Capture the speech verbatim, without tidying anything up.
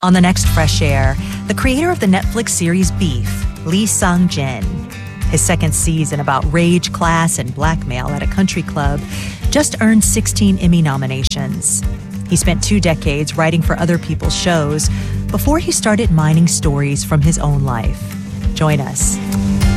On the next Fresh Air, the creator of the Netflix series Beef, Lee Sang-jin. His second season about rage, class, and blackmail at a country club just earned sixteen Emmy nominations. He spent two decades writing for other people's shows before he started mining stories from his own life. Join us.